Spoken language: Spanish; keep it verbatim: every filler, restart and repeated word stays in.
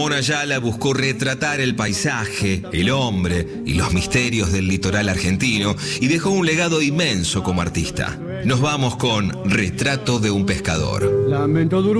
Ramón Ayala buscó retratar el paisaje, el hombre y los misterios del litoral argentino y dejó un legado inmenso como artista. Nos vamos con Retrato de un pescador. Lamento duro.